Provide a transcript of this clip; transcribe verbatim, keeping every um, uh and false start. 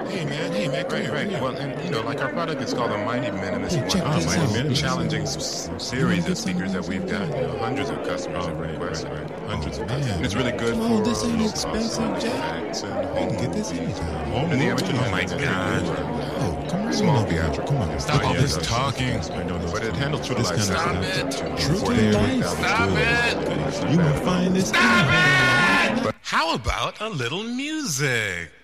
Hey man, hey man, Right, right. Well, and you know, like our product is called the Mighty Minimus. Hey, check one this of the out. challenging s- series of speakers that we've got. You know, hundreds of customers have requested. Hundreds of customers. And it's really good Come on, for this ain't low expensive, cost Jack. effects and We can get this anytime. Home And the movie. original Oh my has been God. good. Oh, come on. Small Come theatrical. on. Stop all this talking. But it handles true to This life. kind of sound. stuff. to True to forty life. thousand Stop students. it. You won't find this anywhere. How about a little music?